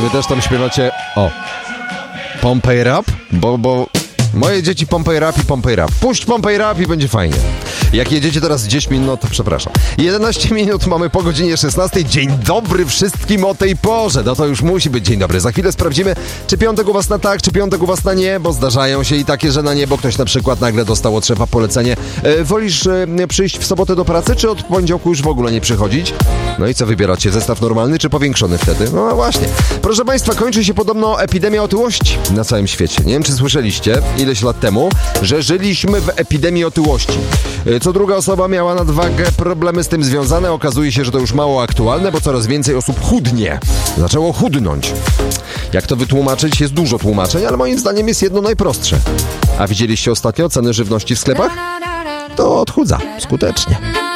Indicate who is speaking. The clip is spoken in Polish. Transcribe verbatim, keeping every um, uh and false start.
Speaker 1: wy też tam śpiewacie, o, Pompej Rap? Bo, bo moje dzieci Pompej Rap i Pompej Rap. Puść Pompej Rap i będzie fajnie. Jak jedziecie teraz z dziećmi, no to przepraszam. jedenaście minut mamy po godzinie szesnastej. Dzień dobry wszystkim o tej porze. No to już musi być dzień dobry. Za chwilę sprawdzimy, czy piątek u was na tak, czy piątek u was na nie, bo zdarzają się i takie, że na nie, bo ktoś na przykład nagle dostał od szefa polecenie. E, wolisz e, przyjść w sobotę do pracy, czy od poniedziałku już w ogóle nie przychodzić? No i co wybieracie? Zestaw normalny, czy powiększony wtedy? No właśnie. Proszę państwa, kończy się podobno epidemia otyłości na całym świecie. Nie wiem, czy słyszeliście ileś lat temu, że żyliśmy w epidemii otyłości. Co druga osoba miała nadwagę, problemy z tym związane. Okazuje się, że to już mało aktualne, bo coraz więcej osób chudnie. Zaczęło chudnąć. Jak to wytłumaczyć? Jest dużo tłumaczeń, ale moim zdaniem jest jedno najprostsze. A widzieliście ostatnio ceny żywności w sklepach? To odchudza skutecznie.